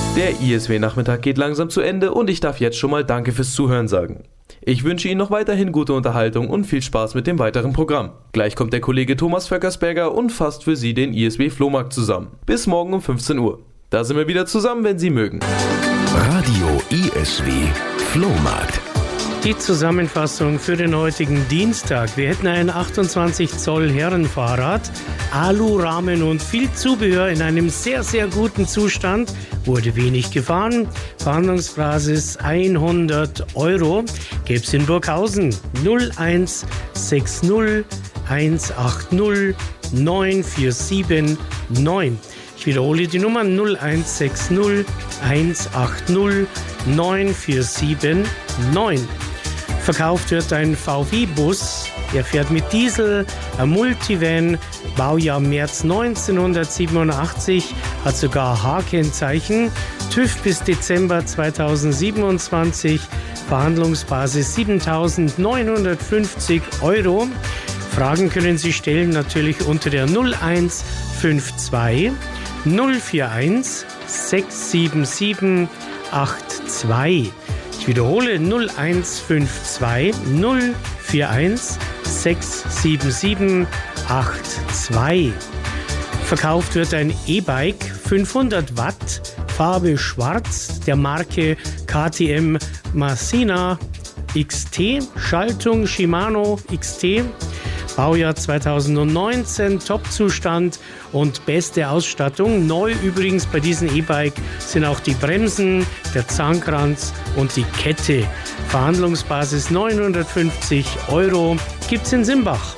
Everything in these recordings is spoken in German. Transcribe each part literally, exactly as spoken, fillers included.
Der I S W-Nachmittag geht langsam zu Ende und ich darf jetzt schon mal Danke fürs Zuhören sagen. Ich wünsche Ihnen noch weiterhin gute Unterhaltung und viel Spaß mit dem weiteren Programm. Gleich kommt der Kollege Thomas Vöckersberger und fasst für Sie den I S W-Flohmarkt zusammen. Bis morgen um fünfzehn Uhr. Da sind wir wieder zusammen, wenn Sie mögen. Radio I S W Flohmarkt. Die Zusammenfassung für den heutigen Dienstag. Wir hätten ein achtundzwanzig Zoll Herrenfahrrad, Alurahmen und viel Zubehör in einem sehr, sehr guten Zustand. Wurde wenig gefahren. Verhandlungsbasis hundert Euro. Gäbe es in Burghausen null eins sechs null eins acht null neun vier sieben neun. Ich wiederhole die Nummer null eins sechs null eins acht null neun vier sieben neun. Verkauft wird ein V W-Bus, der fährt mit Diesel, ein Multivan, Baujahr März neunzehnhundertsiebenundachtzig, hat sogar H-Kennzeichen, TÜV bis Dezember zweitausendsiebenundzwanzig, Verhandlungsbasis siebentausendneunhundertfünfzig Euro. Fragen können Sie stellen natürlich unter der null eins fünf zwei null vier eins sechs sieben sieben acht zwei. Ich wiederhole null eins fünf zwei null vier eins sechs sieben sieben acht zwei. Verkauft wird ein E-Bike fünfhundert Watt, Farbe schwarz, der Marke K T M Masina X T, Schaltung Shimano X T. Baujahr zweitausendneunzehn, Top-Zustand und beste Ausstattung. Neu übrigens bei diesem E-Bike sind auch die Bremsen, der Zahnkranz und die Kette. Verhandlungsbasis neunhundertfünfzig Euro. Gibt's in Simbach.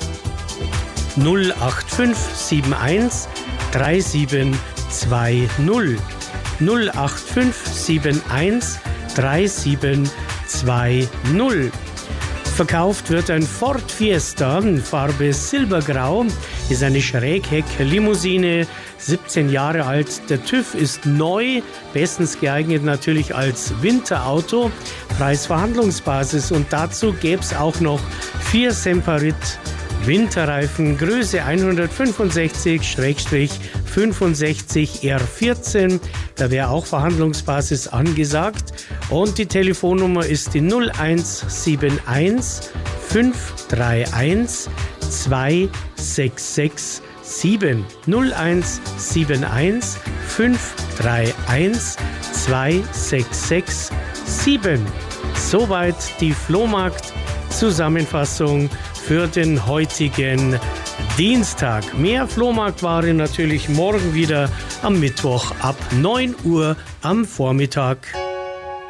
null acht fünf sieben eins drei sieben zwei null. null acht fünf sieben eins drei sieben zwei null. Verkauft wird ein Ford Fiesta, Farbe Silbergrau, ist eine Schrägheck-Limousine, siebzehn Jahre alt. Der TÜV ist neu, bestens geeignet natürlich als Winterauto. Preisverhandlungsbasis und dazu gäbe es auch noch vier Semperit Winterreifen, Größe hundertfünfundsechzig fünfundsechzig R vierzehn. Da wäre auch Verhandlungsbasis angesagt. Und die Telefonnummer ist die null eins sieben eins fünf drei eins zwei sechs sechs sieben. null eins sieben eins fünf drei eins zwei sechs sechs sieben. Soweit die Flohmarkt-Zusammenfassung für den heutigen Dienstag. Mehr Flohmarktware natürlich morgen wieder am Mittwoch ab neun Uhr am Vormittag.